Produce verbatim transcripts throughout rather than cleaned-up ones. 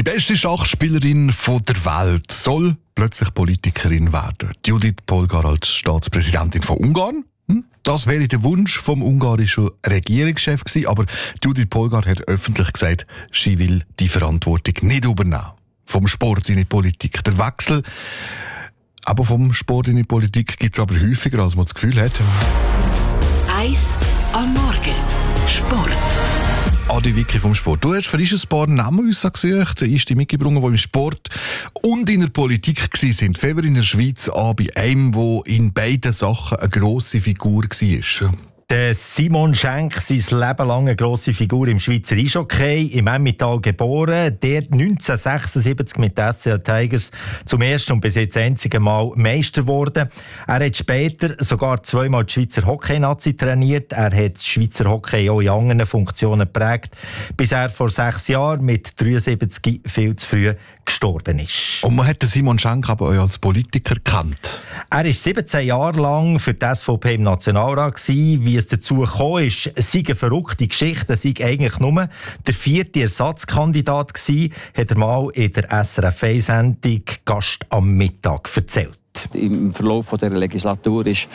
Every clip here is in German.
Die beste Schachspielerin von der Welt soll plötzlich Politikerin werden. Judith Polgar als Staatspräsidentin von Ungarn. Das wäre der Wunsch vom ungarischen Regierungschef gewesen, aber Judith Polgar hat öffentlich gesagt, sie will die Verantwortung nicht übernehmen. Vom Sport in die Politik. Der Wechsel aber vom Sport in die Politik gibt es aber häufiger, als man das Gefühl hat. Eis am Morgen. Sport. Adi Vicky vom Sport. Du hast für uns ein paar Namen ausgesucht, ist die mitgebracht, die im Sport und in der Politik waren. Fangen wir in der Schweiz an bei einem, der in beiden Sachen eine grosse Figur war. Der Simon Schenk, sein Leben lang eine grosse Figur im Schweizer Eishockey, im Emmental geboren, der neunzehnhundertsechsundsiebzig mit den S C L Tigers zum ersten und bis jetzt einzigen Mal Meister geworden. Er hat später sogar zweimal die Schweizer Hockey-Nazi trainiert. Er hat das Schweizer Hockey auch in anderen Funktionen geprägt, bis er vor sechs Jahren mit dreiundsiebzig viel zu früh gestorben ist. Und man hat den Simon Schenk aber auch als Politiker gekannt. Er war siebzehn Jahre lang für die S V P im Nationalrat gewesen. Wie es dazu gekommen ist, sei eine verrückte Geschichte, sei eigentlich nur der vierte Ersatzkandidat gewesen, hat er mal in der S R F eins-Sendung Gast am Mittag erzählt. Im Verlauf dieser Legislatur ist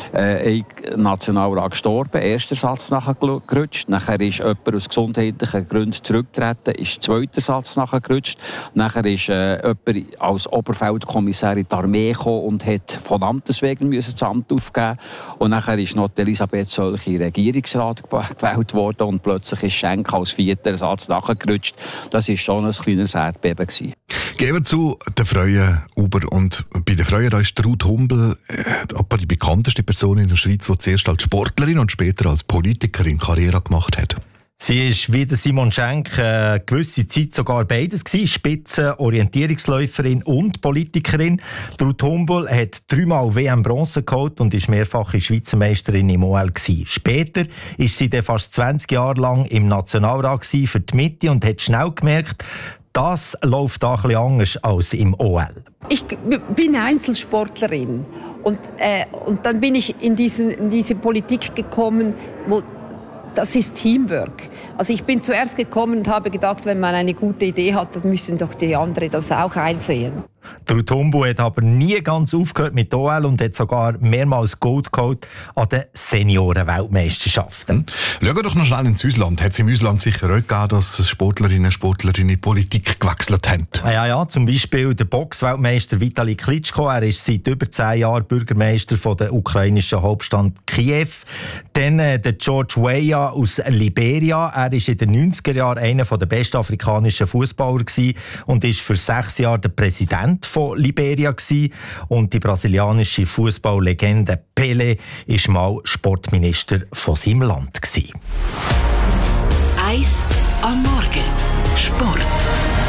äh, ein Nationalrat gestorben, erster Satz nachgerutscht. Nachher ist jemand aus gesundheitlichen Gründen zurückgetreten, ist der zweite Satz nachgerutscht. Nachher ist äh, jemand als Oberfeldkommissar in die Armee gekommen und hat von Amtes wegen das Amt aufgeben. Und nachher ist noch Elisabeth Zölch in den Regierungsrat gewählt worden und plötzlich ist Schenk als vierter Satz nachgerutscht. Das war schon ein kleines Erdbeben gewesen. Gehen wir zu den Freuen über. Und bei den Freuen da ist Ruth Humbel äh, die bekannteste Person in der Schweiz, die zuerst als Sportlerin und später als Politikerin Karriere gemacht hat. Sie ist wie der Simon Schenk eine gewisse Zeit sogar beides gewesen, Spitze, Orientierungsläuferin und Politikerin. Ruth Humbel hat dreimal W M-Bronze geholt und ist mehrfache Schweizer Meisterin im O L gewesen. Später ist sie dann fast zwanzig Jahre lang im Nationalrat gewesen für die Mitte und hat schnell gemerkt, das läuft da ein bisschen anders als im O L. Ich bin Einzelsportlerin und, äh, und dann bin ich in, diesen, in diese Politik gekommen, wo das ist Teamwork. Also ich bin zuerst gekommen und habe gedacht, wenn man eine gute Idee hat, dann müssen doch die anderen das auch einsehen. Ruth Humbel hat aber nie ganz aufgehört mit O L und hat sogar mehrmals Gold geholt an den Senioren-Weltmeisterschaften. Schauen wir doch noch schnell ins Ausland. Hat es im Ausland sicher auch gegeben, dass Sportlerinnen und Sportler in die Politik gewechselt haben? Ja, ja, zum Beispiel der Box-Weltmeister Vitali Klitschko. Er ist seit über zehn Jahren Bürgermeister von der ukrainischen Hauptstadt Kiew. Dann äh, der George Weah aus Liberia. Er war in den neunziger Jahren einer der besten afrikanischen Fußballer und ist für sechs Jahre der Präsident von Liberia gewesen. Und die brasilianische Fußballlegende Pelé war mal Sportminister von seinem Land gewesen. Eis